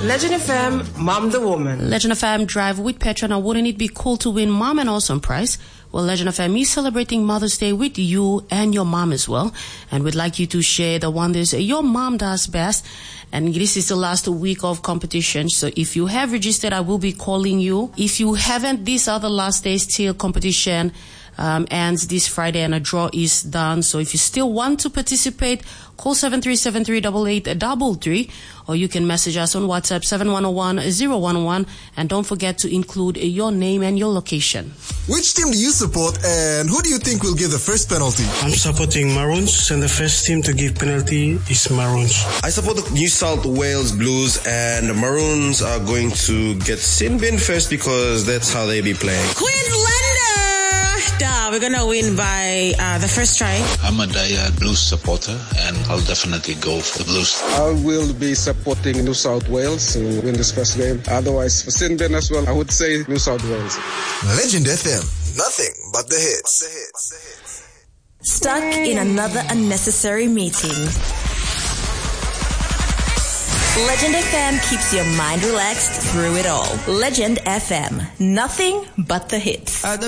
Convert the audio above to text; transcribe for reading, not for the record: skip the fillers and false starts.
Legend FM, Mom the Woman. Legend FM Drive with Petra. Now, wouldn't it be cool to win Mom an awesome prize? Well, Legend FM is celebrating Mother's Day with you and your mom as well. And we'd like you to share the wonders your mom does best. And this is the last week of competition. So if you have registered, I will be calling you. If you haven't, these are the last days till competition ends this Friday and a draw is done. So if you still want to participate, call 73738833, or you can message us on WhatsApp 7101-011, and don't forget to include your name and your location. Which team do you support, and who do you think will give the first penalty? I'm supporting Maroons, and the first team to give penalty is Maroons. I support the New South Wales Blues, and the Maroons are going to get sin bin first because that's how they be playing. We're gonna win by the first try. I'm a diehard Blues supporter, and I'll definitely go for the Blues. I will be supporting New South Wales to win this first game. Otherwise, for Sinbin as well, I would say New South Wales. Legend FM, nothing but the hits. Stuck in another unnecessary meeting. Legend FM keeps your mind relaxed through it all. Legend FM, nothing but the hits.